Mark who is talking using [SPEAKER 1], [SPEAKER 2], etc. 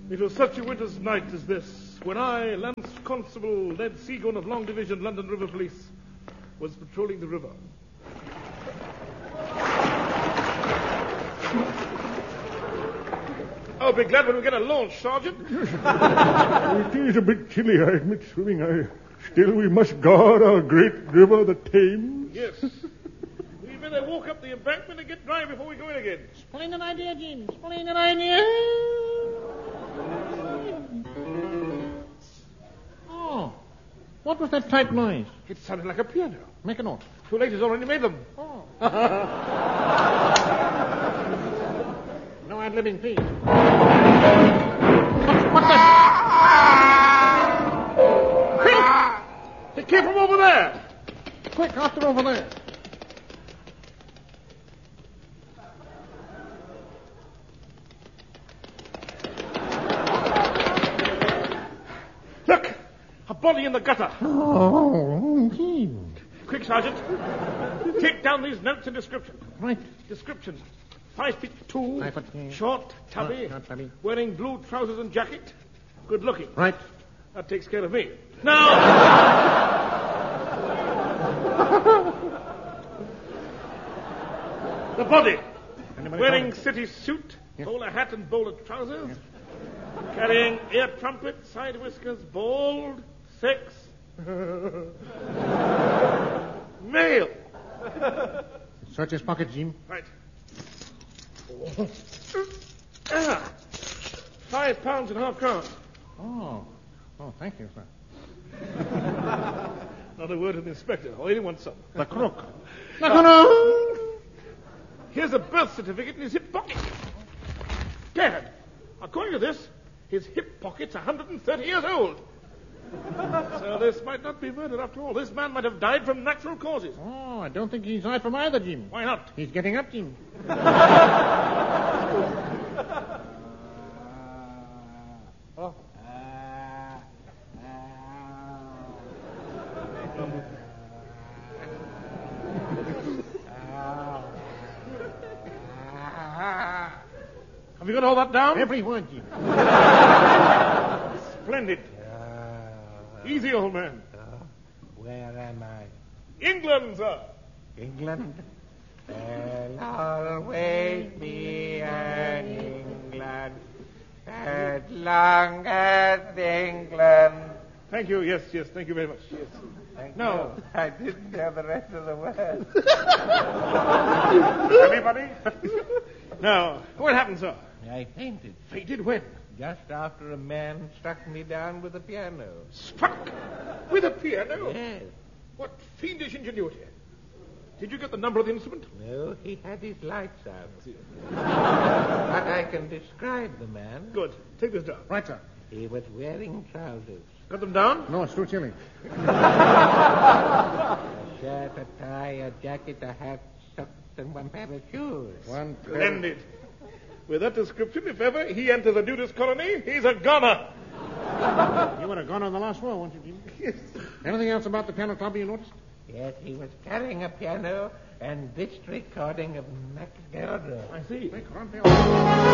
[SPEAKER 1] It was such a winter's night as this when I, Lance Constable Ned Seagoon of Long Division, London River Police, was patrolling the river. I'll be glad when we get a launch, Sergeant.
[SPEAKER 2] It is a bit chilly, I admit, swimming. Still, we must guard our great river, the Thames.
[SPEAKER 1] Yes. We better walk up the embankment and get dry before we go in again.
[SPEAKER 3] Splendid idea, Jim. Splendid idea. Oh, what was that type noise?
[SPEAKER 1] It sounded like a piano.
[SPEAKER 3] Make a note.
[SPEAKER 1] Too late, he's already made them.
[SPEAKER 3] Oh. No ad-libbing, please. What's that?
[SPEAKER 1] Quick! It came from over there.
[SPEAKER 3] Quick, after over there.
[SPEAKER 1] Look! A body in the gutter.
[SPEAKER 3] Oh, Jim.
[SPEAKER 1] Quick, Sergeant. Take down these notes and descriptions.
[SPEAKER 3] Right.
[SPEAKER 1] Descriptions. 5'2",
[SPEAKER 3] 5'2".
[SPEAKER 1] short, tubby,
[SPEAKER 3] Short, tubby.
[SPEAKER 1] wearing blue trousers and jacket, good looking.
[SPEAKER 3] Right.
[SPEAKER 1] That takes care of me. Now, the body,
[SPEAKER 3] Anybody
[SPEAKER 1] wearing
[SPEAKER 3] call it?
[SPEAKER 1] city suit,
[SPEAKER 3] Yes.
[SPEAKER 1] bowler hat and bowler trousers, carrying ear trumpet, side whiskers, bald, sex, male.
[SPEAKER 3] Search his pocket, Jim.
[SPEAKER 1] Right. 5 pounds and half crowns.
[SPEAKER 3] Oh, thank you, sir.
[SPEAKER 1] Not a word to the inspector, or anyone some.
[SPEAKER 3] The crook. No.
[SPEAKER 1] Here's a birth certificate in his hip pocket. Dad, according to this, his hip pocket's 130 years old. So this might not be murder after all. This man might have died from natural causes.
[SPEAKER 3] Oh, I don't think he's died from either, Jim.
[SPEAKER 1] Why not?
[SPEAKER 3] He's getting up, Jim.
[SPEAKER 1] Have you got all that down?
[SPEAKER 3] Every word, Jim.
[SPEAKER 1] Splendid. Easy, old man.
[SPEAKER 4] Where am I?
[SPEAKER 1] England, sir.
[SPEAKER 4] England? There'll always be an England as long as England.
[SPEAKER 1] Thank you. Yes, thank you very much. Yes. No.
[SPEAKER 4] I didn't have the rest of the words.
[SPEAKER 1] Anybody? Now, what happened, sir?
[SPEAKER 4] I fainted
[SPEAKER 1] Fainted when?
[SPEAKER 4] just after a man struck me down with a piano.
[SPEAKER 1] Struck with a piano?
[SPEAKER 4] Yes.
[SPEAKER 1] What fiendish ingenuity. Did you get the number of the instrument?
[SPEAKER 4] No, he had his lights out. But I can describe the man.
[SPEAKER 1] Good. Take this down.
[SPEAKER 3] Right, sir.
[SPEAKER 4] He was wearing trousers.
[SPEAKER 1] Got them down?
[SPEAKER 3] No, it's too chilly.
[SPEAKER 4] A shirt, a tie, a jacket, a hat, socks, and one pair of shoes.
[SPEAKER 3] One pair.
[SPEAKER 1] Splendid. With that description, if ever he enters a nudist colony, he's a goner.
[SPEAKER 3] You would have gone on the last floor, won't you, Jim?
[SPEAKER 1] Yes.
[SPEAKER 3] Anything else about the piano club you noticed?
[SPEAKER 4] Yes, he was carrying a piano and this recording of Max Gerda.
[SPEAKER 1] I see.
[SPEAKER 3] Quick, run, Bill.